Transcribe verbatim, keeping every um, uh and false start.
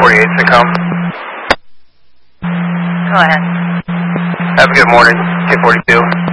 forty-eight to come. Go ahead. Have a good morning, K forty-two.